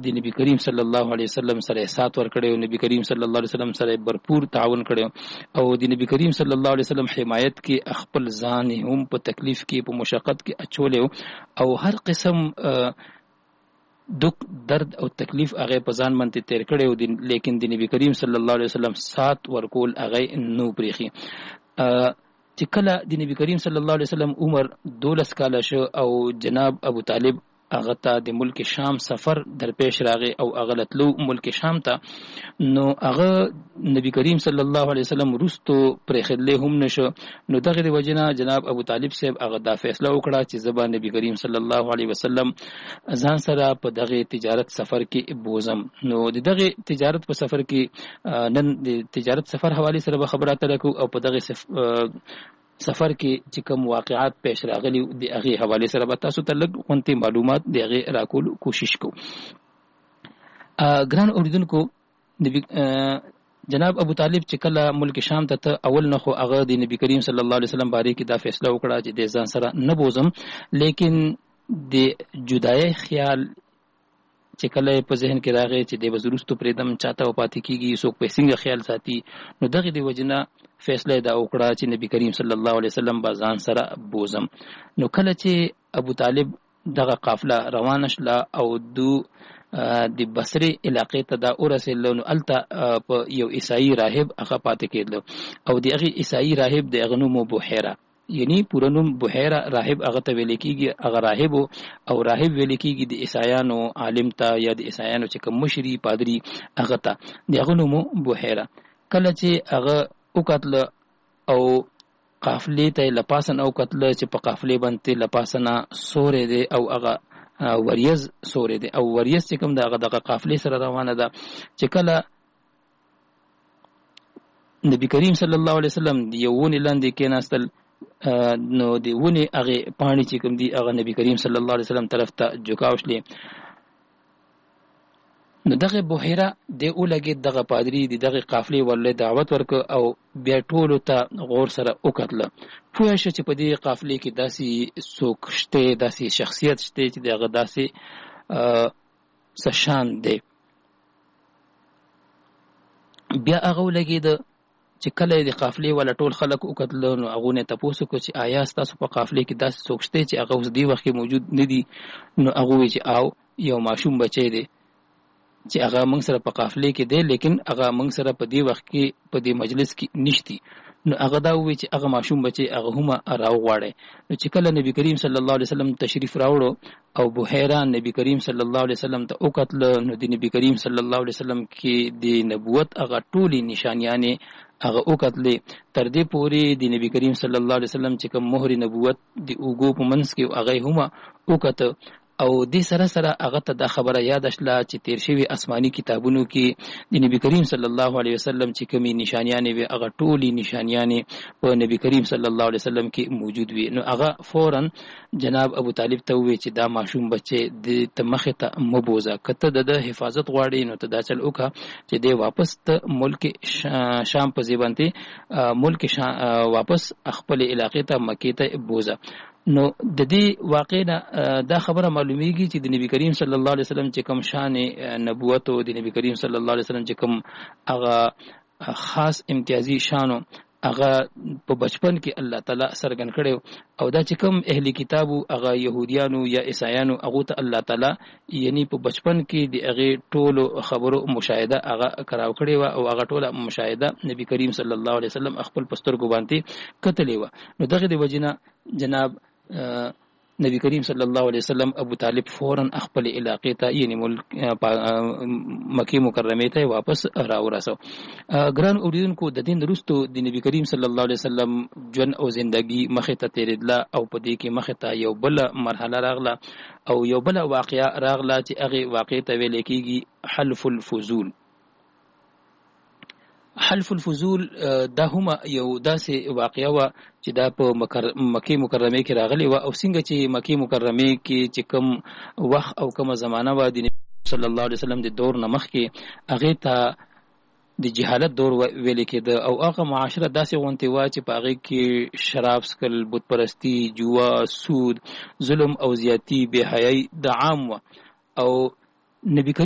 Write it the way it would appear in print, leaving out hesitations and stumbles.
د نبی کریم صلی الله علیه وسلم سره سات ور کړو، نبی کریم صلی الله علیه وسلم سره भरपूर تعاون کړو او د نبی کریم صلی الله علیه وسلم حمایت کې خپل ځان هم په تکلیف کې په مشقت کې اچولې او هر قسم دک درد او تکلیف هغه په ځان باندې تیر کړو، لیکن د نبی کریم صلی الله علیه وسلم سات ورکول هغه نو پریخي. چې کله د نبی کریم صلی الله علیه وسلم عمر 12 کاله شو او جناب ابو طالب هغه ته د ملک شام سفر درپیش راغی او هغه لتلو ملک شام ته، نو هغه نبی کریم صلی الله علیه وسلم رستو پرېخدلې هم نشو. نو دغه د وجنه جناب ابو طالب صاحب هغه دا فیصله وکړه چې زبا نبی کریم صلی الله علیه وسلم ځان سره په دغه تجارت سفر کې بوزم. نو دغه تجارت په سفر کې نن د تجارت سفر حواله سره خبرات راکو او په دغه سفر کې چې کوم واقعات پیش راغلي د هغه حواله سره به تاسو ته لږ غونټي معلومات د هغه راکول کوشش کوو. ګران اوریدونکو، جناب ابو طالب چې کله ملک شام ته اول نه خو هغه د نبی کریم صلی الله علیه وسلم باره کې دا فیصله وکړه چې د ځان سره نه بوزم، لیکن د جدای خیال چې کله په ذهن کې راغی چې د وزرستو پردم چاته و پاتې کیږي، څوک په څنګه خیال ساتي، نو دغه د وجنه فیصله دا وکړه چې نبی کریم صلی الله علیه وسلم بازان سره بوزم. نو کله چې ابو طالب دغه قافله روانه شله او دو د بصره علاقې ته دا ورسېدل، نو الته په یو عیسائی راهب هغه پاتې کېدل او د هغه عیسائی راهب د غنوم بحیره، یعنی پورنوم بحیره راهب هغه ته ویل کېږي، هغه راهب او راهب ویل کېږي د عیسایانو عالم ته یا د عیسایانو چې کوم مشري پادری هغه ته د غنوم بحیره. کله چې هغه وکتل او قافلې ته لپاسن او کتل چې په قافلې باندې لپاسنه سورې دی او هغه وریز سورې دی او وریز چې کوم دغه قافلې سره روانه ده، چې کله نبی کریم صلی الله علیه وسلم یو ونې لاندې کېناستل، نو دی ونې هغه پاڼې چې کوم دی هغه نبی کریم صلی الله علیه وسلم طرف ته جوکاوشلې. نو دغه بحیره د اولګي دغه پادری د دغه قافلې ولې دعوت ورک او بیا ټولو ته غور سره وکړل. پوه شو چې په دې قافلې کې داسې څوک شته، داسې شخصیت شته چې دغه داسې سشان دی. بیا هغه ولګي د چې کله د قافلې ولا ټول خلک وکړل، نو هغه نه تاسو کو چې آیا تاسو په قافلې کې داسې څوک شته چې هغه اوس دی وخت موجود نه دي؟ نو هغه وی چې او یو ماشوم بچی دی چې هغه موږ سره په قافلې کې دی، لیکن هغه موږ سره په دې وخت کې په دې مجلس کې نشتی. نو هغه دا وی چې هغه ماشوم بچي هغه هم راو غواړي. نو چې کله نبی کریم صلی الله علیه وسلم تشریف راوړو او بحیره نبی کریم صلی الله علیه وسلم ته وکتل، نو د نبی کریم صلی الله علیه وسلم کې د نبوت هغه ټولي نشانیانه هغه وکتلې، تر دې پورې د نبی کریم صلی الله علیه وسلم چې کوم مهر نبوت د اوګو په منځ کې هغه هم وکته. او د سره سره هغه ته دا خبره یاد شله چې تیر شوی آسماني کتابونو کې د نبی کریم صلی الله علیه وسلم چې کومي نشانیانه وي هغه ټولي نشانیانه په نبی کریم صلی الله علیه وسلم کې موجود وي. نو هغه فورا جناب ابو طالب ته وی چې دا ماشوم بچي د تمخه ته مبوزه، کته د حفاظت غواړي نو ته دا چل وکړه چې د واپس ته ملک شام په ځبانته ملک واپس خپل علاقې ته مکې ته بوزه. نو د دې واقع دا خبره معلومیږي چې د نبی کریم صلی الله علیه وسلم چې کوم شان نبوت او د نبی کریم صلی الله علیه وسلم چې کوم هغه خاص امتیازي شانو هغه په بچپن کې الله تعالی سرګن کړو، او دا چې کوم اهلی کتابو هغه يهوديانو یا عیسایانو هغه ته الله تعالی یعنی په بچپن کې د هغه ټولو خبرو مشاهده هغه کراو کړی و او هغه ټوله مشاهده نبی کریم صلی الله علیه وسلم خپل پسترګو باندې کتلې و. نو دغه د وجنه جناب نبی کریم صلی الله علیه وسلم ابو طالب فورا خپل علاقې ته یعنی مکه مکرمه ته واپس راورسو. ګران اوریدونکو، د دین وروسته د نبی کریم صلی الله علیه وسلم ژوند او زندگی مخه ته تیرېدله او په دې کې مخه ته یو بل مرحله راغله او یو بل واقعیا راغله چې هغه واقع ته ویل کېږي حلف الفضول. حلف الفضول دا هم یو داسې واقعه و چې دا په مکه مکرمه کې راغلی و او څنګه چې مکه مکرمه کې چې کوم وخت او کومه زمانہ و د نبی صلی الله علیه وسلم د دور نمخ کې هغه ته د جهالت دور ویل کېده او هغه معاشره داسې غونته و چې په هغه کې شراب سکل، بت پرستی، جوا، سود، ظلم او زیاتی، بے حیايي د عام و. او نبی